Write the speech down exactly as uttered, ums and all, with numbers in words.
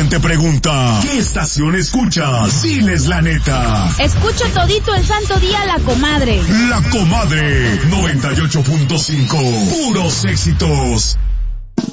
te pregunta, ¿qué estación escuchas? Diles la neta. Escucho todito el santo día La Comadre. La Comadre, noventa y ocho punto cinco, puros éxitos.